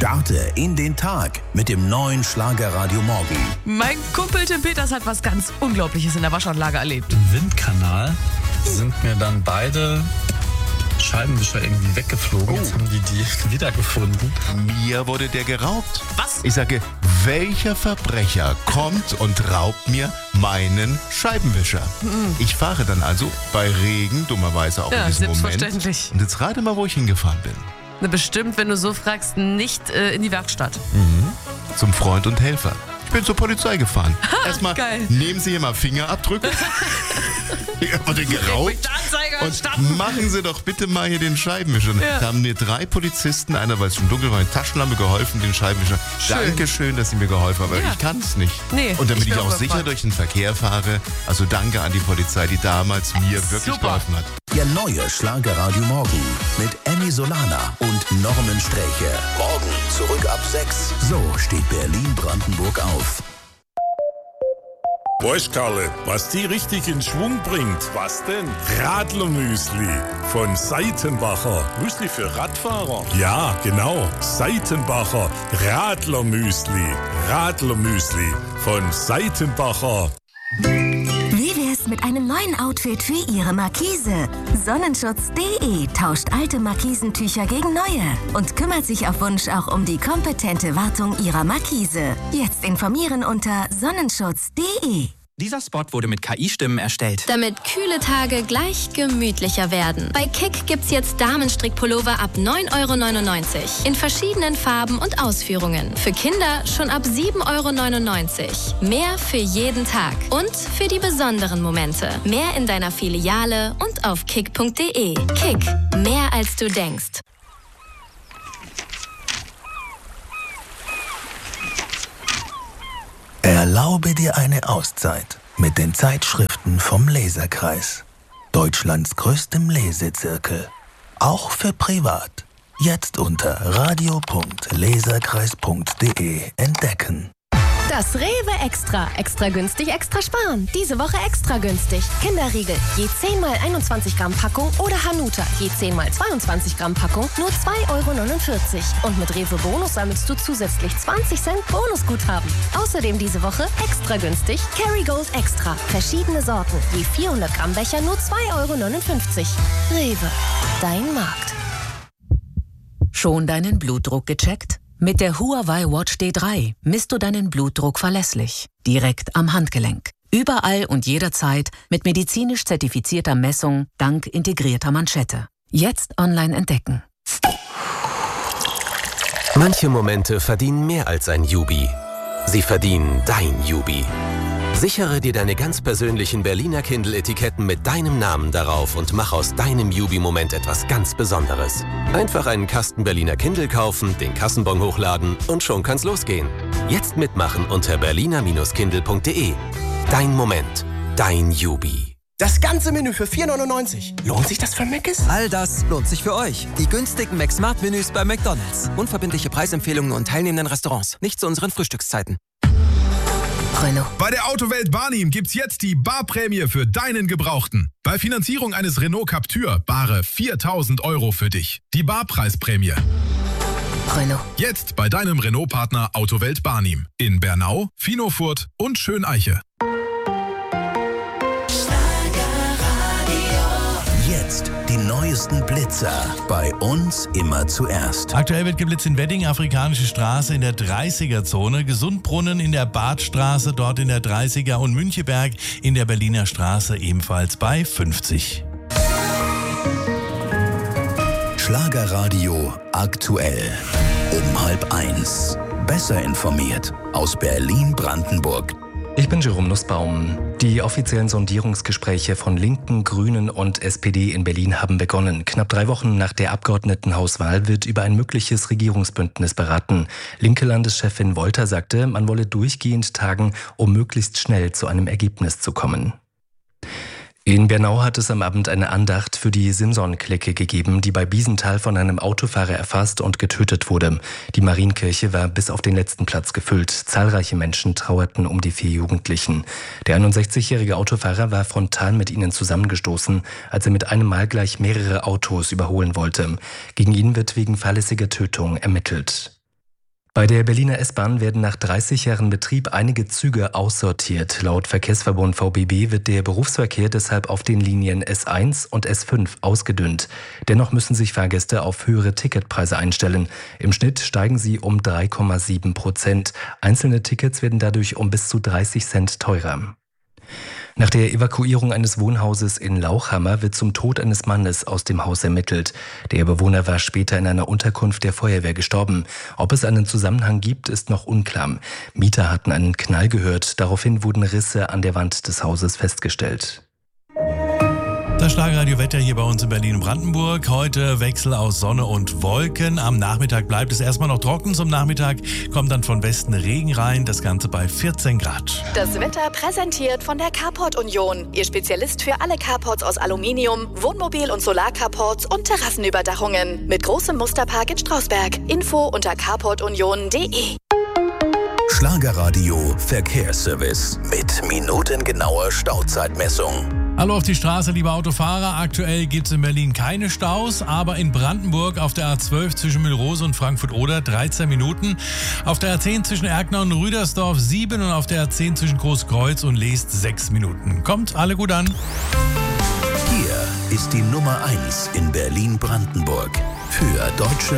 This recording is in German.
Starte in den Tag mit dem neuen Schlagerradio Morgen. Mein Kumpel Tim Peters hat was ganz Unglaubliches in der Waschanlage erlebt. Im Windkanal sind mir dann beide Scheibenwischer irgendwie weggeflogen. Jetzt haben die wiedergefunden. Mir wurde der geraubt. Was? Ich sage, welcher Verbrecher kommt und raubt mir meinen Scheibenwischer? Ich fahre dann also bei Regen, dummerweise auch in diesem Moment. Selbstverständlich. Und jetzt rate mal, wo ich hingefahren bin. Na, bestimmt, wenn du so fragst, nicht in die Werkstatt. Zum Freund und Helfer. Ich bin zur Polizei gefahren. Erstmal geil. nehmen Sie hier mal Fingerabdrücke. Ich habe den geraubt. Und machen Sie doch bitte mal hier den Scheibenwischer. Ja. Da haben mir 3 Polizisten, einer, weil es schon dunkel war, mit Taschenlampe geholfen, den Scheibenwischer. Schön. Dankeschön, dass Sie mir geholfen haben, aber Ja. ich kann es nicht. Nee, und damit ich ich bin auch auch sicher überfordert. durch den Verkehr fahre, also danke an die Polizei, die damals mir wirklich Super. geholfen hat. Der neue Schlagerradio Morgen mit Emmy Solana und Norman Sträche. Morgen zurück ab 6. So steht Berlin-Brandenburg auf. Weißt Karle, was die richtig in Schwung bringt? Was denn? Radlermüsli von Seitenbacher. Müsli für Radfahrer? Ja, genau. Seitenbacher Radlermüsli. Radlermüsli von Seitenbacher. Wie wär's mit einem neuen Outfit für Ihre Markise? Sonnenschutz.de tauscht alte Markisentücher gegen neue und kümmert sich auf Wunsch auch um die kompetente Wartung Ihrer Markise. Jetzt informieren unter Sonnenschutz.de. Dieser Spot wurde mit KI-Stimmen erstellt. Damit kühle Tage gleich gemütlicher werden. Bei Kick gibt's jetzt Damenstrickpullover ab 9,99 € in verschiedenen Farben und Ausführungen. Für Kinder schon ab 7,99 €. Mehr für jeden Tag und für die besonderen Momente. Mehr in deiner Filiale und auf kick.de. Kick, mehr als du denkst. Erlaube dir eine Auszeit mit den Zeitschriften vom Leserkreis. Deutschlands größtem Lesezirkel. Auch für privat. Jetzt unter radio.leserkreis.de entdecken. Das Rewe Extra. Extra günstig, extra sparen. Diese Woche extra günstig. Kinderriegel. Je 10 mal 21 Gramm Packung oder Hanuta. Je 10 mal 22 Gramm Packung. Nur 2,49 €. Und mit Rewe Bonus sammelst du zusätzlich 20 Cent Bonusguthaben. Außerdem diese Woche extra günstig. Kerrygold Extra. Verschiedene Sorten. Je 400 Gramm Becher nur 2,59 €. Rewe. Dein Markt. Schon deinen Blutdruck gecheckt? Mit der Huawei Watch D3 misst du deinen Blutdruck verlässlich, direkt am Handgelenk. Überall und jederzeit mit medizinisch zertifizierter Messung dank integrierter Manschette. Jetzt online entdecken. Manche Momente verdienen mehr als ein Jubi. Sie verdienen dein Jubi. Sichere dir deine ganz persönlichen Berliner Kindle-Etiketten mit deinem Namen darauf und mach aus deinem Jubi-Moment etwas ganz Besonderes. Einfach einen Kasten Berliner Kindle kaufen, den Kassenbon hochladen und schon kann's losgehen. Jetzt mitmachen unter berliner-kindle.de. Dein Moment, dein Jubi. Das ganze Menü für 4,99 €. Lohnt sich das für Mc's? All das lohnt sich für euch. Die günstigen McSmart-Menüs bei McDonald's. Unverbindliche Preisempfehlungen und teilnehmenden Restaurants. Nicht zu unseren Frühstückszeiten. Renault. Bei der Autowelt Barnim gibt's jetzt die Barprämie für deinen Gebrauchten. Bei Finanzierung eines Renault Captur bare 4.000 € für dich. Die Barpreisprämie. Renault. Jetzt bei deinem Renault-Partner Autowelt Barnim. In Bernau, Finofurt und Schöneiche. Jetzt die neuesten Blitzer. Bei uns immer zuerst. Aktuell wird geblitzt in Wedding, Afrikanische Straße in der 30er-Zone, Gesundbrunnen in der Badstraße, dort in der 30er und Müncheberg in der Berliner Straße ebenfalls bei 50. Schlagerradio aktuell. Um 12:30. Besser informiert aus Berlin-Brandenburg. Ich bin Jerome Nussbaum. Die offiziellen Sondierungsgespräche von Linken, Grünen und SPD in Berlin haben begonnen. Knapp 3 Wochen nach der Abgeordnetenhauswahl wird über ein mögliches Regierungsbündnis beraten. Linke Landeschefin Wolter sagte, man wolle durchgehend tagen, um möglichst schnell zu einem Ergebnis zu kommen. In Bernau hat es am Abend eine Andacht für die Simson-Clique gegeben, die bei Biesenthal von einem Autofahrer erfasst und getötet wurde. Die Marienkirche war bis auf den letzten Platz gefüllt. Zahlreiche Menschen trauerten um die 4 Jugendlichen. Der 61-jährige Autofahrer war frontal mit ihnen zusammengestoßen, als er mit einem Mal gleich mehrere Autos überholen wollte. Gegen ihn wird wegen fahrlässiger Tötung ermittelt. Bei der Berliner S-Bahn werden nach 30 Jahren Betrieb einige Züge aussortiert. Laut Verkehrsverbund VBB wird der Berufsverkehr deshalb auf den Linien S1 und S5 ausgedünnt. Dennoch müssen sich Fahrgäste auf höhere Ticketpreise einstellen. Im Schnitt steigen sie um 3,7%. Einzelne Tickets werden dadurch um bis zu 30 Cent teurer. Nach der Evakuierung eines Wohnhauses in Lauchhammer wird zum Tod eines Mannes aus dem Haus ermittelt. Der Bewohner war später in einer Unterkunft der Feuerwehr gestorben. Ob es einen Zusammenhang gibt, ist noch unklar. Mieter hatten einen Knall gehört. Daraufhin wurden Risse an der Wand des Hauses festgestellt. Das Schlagerradio-Wetter hier bei uns in Berlin und Brandenburg. Heute Wechsel aus Sonne und Wolken. Am Nachmittag bleibt es erstmal noch trocken. Zum Nachmittag kommt dann von Westen Regen rein. Das Ganze bei 14 Grad. Das Wetter präsentiert von der Carport Union. Ihr Spezialist für alle Carports aus Aluminium, Wohnmobil- und Solarcarports und Terrassenüberdachungen. Mit großem Musterpark in Strausberg. Info unter carportunion.de. Schlagerradio Verkehrsservice mit minutengenauer Stauzeitmessung. Hallo auf die Straße, liebe Autofahrer. Aktuell gibt es in Berlin keine Staus, aber in Brandenburg auf der A12 zwischen Mühlrose und Frankfurt-Oder 13 Minuten. Auf der A10 zwischen Erkner und Rüdersdorf 7 und auf der A10 zwischen Großkreuz und Leest 6 Minuten. Kommt alle gut an. Hier ist die Nummer 1 in Berlin-Brandenburg für deutsche